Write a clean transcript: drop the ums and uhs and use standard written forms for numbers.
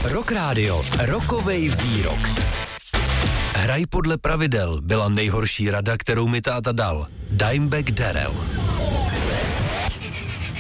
Rock Radio, rokovej výrok. Hraj podle pravidel byla nejhorší rada, kterou mi táta dal. Dimebag Darrell.